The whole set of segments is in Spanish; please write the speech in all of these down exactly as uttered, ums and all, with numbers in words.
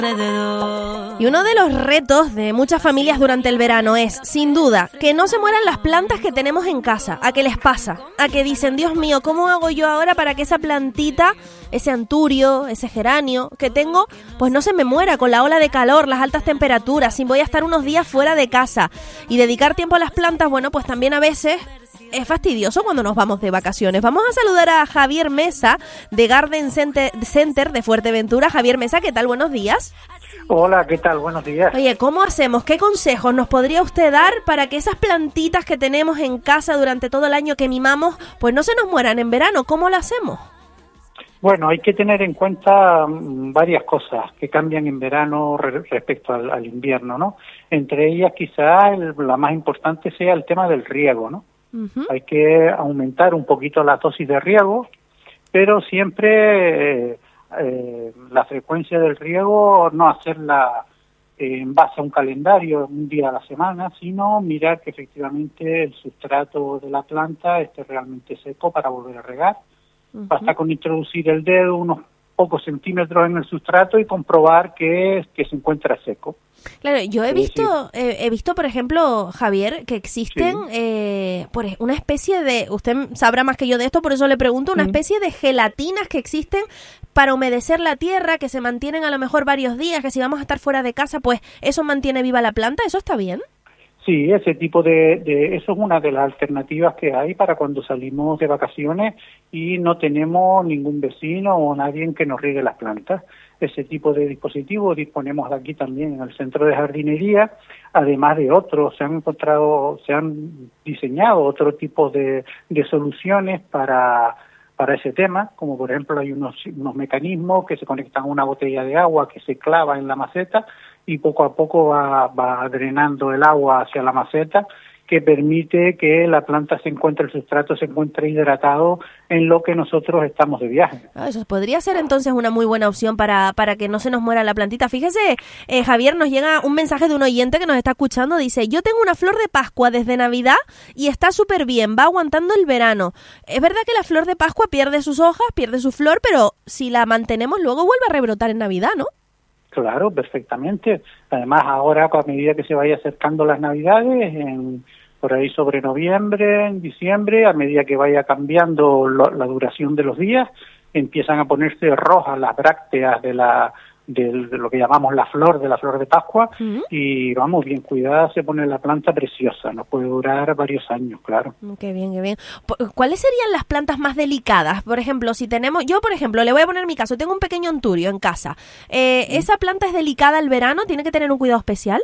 Y uno de los retos de muchas familias durante el verano es, sin duda, que no se mueran las plantas que tenemos en casa. ¿A qué les pasa? A que dicen, Dios mío, ¿cómo hago yo ahora para que esa plantita, ese anturio, ese geranio que tengo, pues no se me muera con la ola de calor, las altas temperaturas, si voy a estar unos días fuera de casa? Y dedicar tiempo a las plantas, bueno, pues también a veces es fastidioso cuando nos vamos de vacaciones. Vamos a saludar a Javier Mesa, de Garden Center, Center de Fuerteventura. Javier Mesa, ¿qué tal? Buenos días. Hola, ¿qué tal? Buenos días. Oye, ¿cómo hacemos? ¿Qué consejos nos podría usted dar para que esas plantitas que tenemos en casa durante todo el año que mimamos, pues no se nos mueran en verano? ¿Cómo lo hacemos? Bueno, hay que tener en cuenta varias cosas que cambian en verano re- respecto al, al invierno, ¿no? Entre ellas, quizá el, la más importante sea el tema del riego, ¿no? Uh-huh. Hay que aumentar un poquito la dosis de riego, pero siempre eh, eh, la frecuencia del riego no hacerla eh, en base a un calendario, un día a la semana, sino mirar que efectivamente el sustrato de la planta esté realmente seco para volver a regar. Uh-huh. Basta con introducir el dedo unos pocos centímetros en el sustrato y comprobar que, que se encuentra seco. Claro, yo he visto, eh, he visto, por ejemplo, Javier, que existen sí. eh, por una especie de, usted sabrá más que yo de esto, por eso le pregunto, una sí. especie de gelatinas que existen para humedecer la tierra, que se mantienen a lo mejor varios días, que si vamos a estar fuera de casa, pues eso mantiene viva la planta. ¿Eso está bien? Sí, ese tipo de, de, eso es una de las alternativas que hay para cuando salimos de vacaciones y no tenemos ningún vecino o nadie que nos riegue las plantas. Ese tipo de dispositivos disponemos de aquí también en el centro de jardinería, además de otros. Se han encontrado, se han diseñado otro tipo de, de soluciones para, para ese tema, como por ejemplo hay unos, unos mecanismos que se conectan a una botella de agua que se clava en la maceta y poco a poco va, va drenando el agua hacia la maceta, que permite que la planta se encuentre, el sustrato se encuentre hidratado en lo que nosotros estamos de viaje. Ah, eso podría ser entonces una muy buena opción para, para que no se nos muera la plantita. Fíjese, eh, Javier, nos llega un mensaje de un oyente que nos está escuchando, dice, yo tengo una flor de Pascua desde Navidad y está súper bien, va aguantando el verano. Es verdad que la flor de Pascua pierde sus hojas, pierde su flor, pero si la mantenemos luego vuelve a rebrotar en Navidad, ¿no? Claro, perfectamente. Además, ahora, a medida que se vaya acercando las Navidades, en, por ahí sobre noviembre, en diciembre, a medida que vaya cambiando lo, la duración de los días, empiezan a ponerse rojas las brácteas de la de, de lo que llamamos la flor, de la flor de Pascua, uh-huh. y vamos, bien cuidada, se pone la planta preciosa, nos puede durar varios años, claro. Qué bien, qué bien. ¿Cuáles serían las plantas más delicadas? Por ejemplo, si tenemos, yo por ejemplo, le voy a poner mi caso, tengo un pequeño anturio en casa, eh, uh-huh. ¿esa planta es delicada el verano? ¿Tiene que tener un cuidado especial?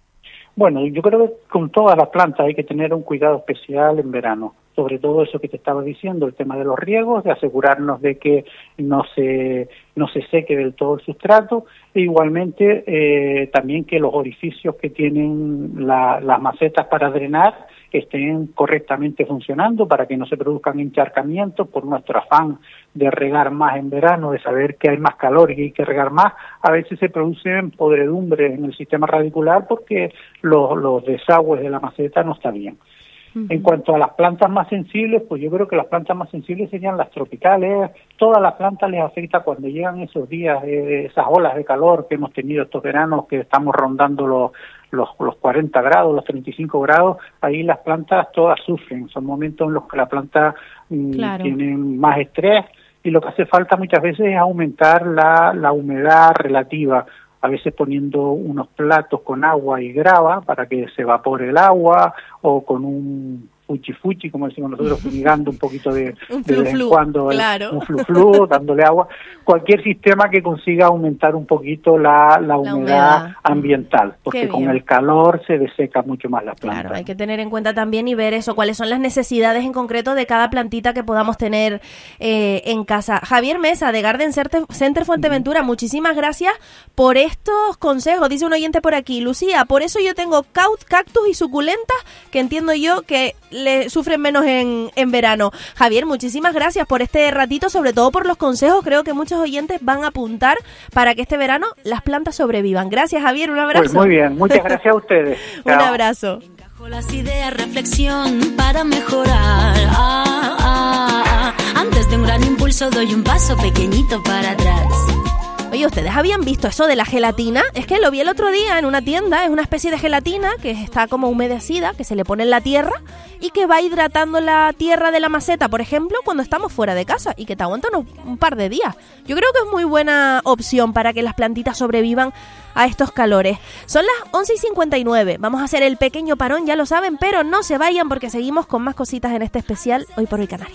Bueno, yo creo que con todas las plantas hay que tener un cuidado especial en verano. Sobre todo eso que te estaba diciendo, el tema de los riegos, de asegurarnos de que no se no se seque del todo el sustrato, e igualmente eh, también que los orificios que tienen la, las macetas para drenar estén correctamente funcionando para que no se produzcan encharcamientos por nuestro afán de regar más en verano, de saber que hay más calor y hay que regar más. A veces se producen podredumbres en el sistema radicular porque los, los desagües de la maceta no están bien. En cuanto a las plantas más sensibles, pues yo creo que las plantas más sensibles serían las tropicales. Todas las plantas les afecta cuando llegan esos días, eh, esas olas de calor que hemos tenido estos veranos, que estamos rondando los, los, los cuarenta grados, los treinta y cinco grados. Ahí las plantas todas sufren. Son momentos en los que la planta mm, claro. tiene más estrés y lo que hace falta muchas veces es aumentar la, la humedad relativa. A veces poniendo unos platos con agua y grava para que se evapore el agua, o con un fuchi fuchi, como decimos nosotros, fumigando un poquito de, de vez en cuando, claro. el, un flu flu, dándole agua. Cualquier sistema que consiga aumentar un poquito la, la, humedad, la humedad ambiental, porque con el calor se deseca mucho más la planta. Claro, hay que tener en cuenta también y ver eso, cuáles son las necesidades en concreto de cada plantita que podamos tener eh, en casa. Javier Mesa, de Garden Center Fuerteventura, uh-huh. muchísimas gracias por estos consejos. Dice un oyente por aquí, Lucía, por eso yo tengo cactus y suculentas que entiendo yo que le sufren menos en, en verano. Javier, muchísimas gracias por este ratito, sobre todo por los consejos. Creo que muchos oyentes van a apuntar para que este verano las plantas sobrevivan. Gracias, Javier, un abrazo. Pues muy bien, muchas gracias a ustedes. Un abrazo. Encajo las ideas, reflexión para mejorar. Ah, ah, ah. Antes de un gran impulso doy un paso pequeñito para atrás. Oye, ¿ustedes habían visto eso de la gelatina? Es que lo vi el otro día en una tienda, es una especie de gelatina que está como humedecida, que se le pone en la tierra y que va hidratando la tierra de la maceta, por ejemplo, cuando estamos fuera de casa y que te aguanta un, un par de días. Yo creo que es muy buena opción para que las plantitas sobrevivan a estos calores. Son las once y cincuenta y nueve, vamos a hacer el pequeño parón, ya lo saben, pero no se vayan porque seguimos con más cositas en este especial Hoy por Hoy Canarias.